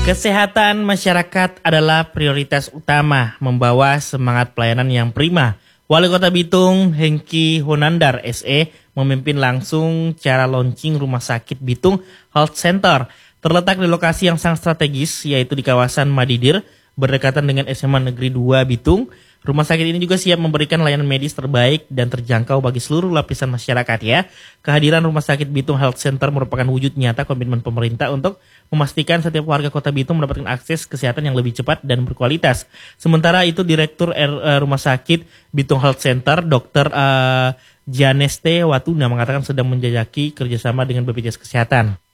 Kesehatan masyarakat adalah prioritas utama, membawa semangat pelayanan yang prima. Wali Kota Bitung, Hengki Honandar SE, memimpin langsung cara launching Rumah Sakit Bitung Health Center. Terletak di lokasi yang sangat strategis, yaitu di kawasan Madidir, berdekatan dengan SMA Negeri 2 Bitung. Rumah sakit ini juga siap memberikan layanan medis terbaik dan terjangkau bagi seluruh lapisan masyarakat ya. Kehadiran Rumah Sakit Bitung Health Center merupakan wujud nyata komitmen pemerintah untuk memastikan setiap warga Kota Bitung mendapatkan akses kesehatan yang lebih cepat dan berkualitas. Sementara itu Direktur Rumah Sakit Bitung Health Center, Dr. Janeste Watuna mengatakan sedang menjajaki kerjasama dengan BPJS Kesehatan.